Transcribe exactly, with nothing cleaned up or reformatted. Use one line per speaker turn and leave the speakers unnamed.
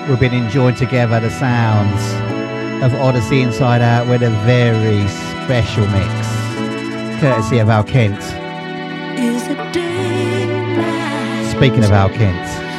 we've been enjoying together the sounds of Odyssey Inside Out with a very special mix, courtesy of Al Kent. Speaking of Al Kent,